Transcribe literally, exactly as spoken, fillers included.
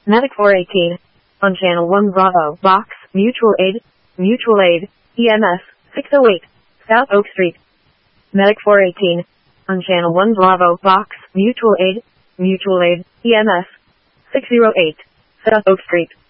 Medic four eighteen. On Channel one Bravo, Box, Mutual Aid, Mutual Aid, E M S, six oh eight, South Oak Street. Medic four eighteen. On Channel one Bravo, Box, Mutual Aid, Mutual Aid, E M S, six oh eight, South Oak Street.